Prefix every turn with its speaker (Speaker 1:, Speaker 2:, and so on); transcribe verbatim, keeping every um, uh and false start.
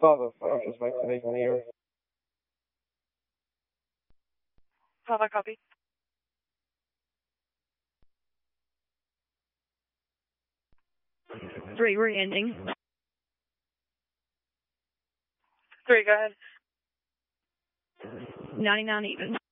Speaker 1: What the fuck is my connection here?
Speaker 2: Papa, copy.
Speaker 3: Three, we're ending.
Speaker 2: Three, go ahead.
Speaker 3: ninety-nine even.